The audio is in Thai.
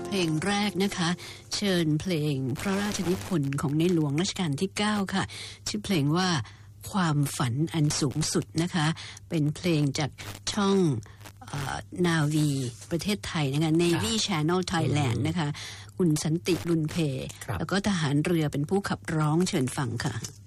เพลงแรกนะคะเชิญเพลงพระราชนิพนธ์ของในหลวงรัชกาลที่9ค่ะชื่อเพลงว่าความฝันอันสูงสุดนะคะเป็นเพลงจากช่องนาวีประเทศไทยนะคะ Navy Channel Thailand นะคะคุณสันติรุนเพแล้วก็ทหารเรือเป็นผู้ขับร้องเชิญฟังค่ะ